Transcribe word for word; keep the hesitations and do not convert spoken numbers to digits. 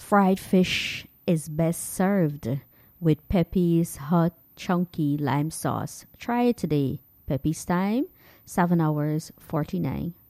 Fried fish is best served with Pepe's hot, chunky lime sauce. Try it today. Pepe's time, seven hours forty-nine.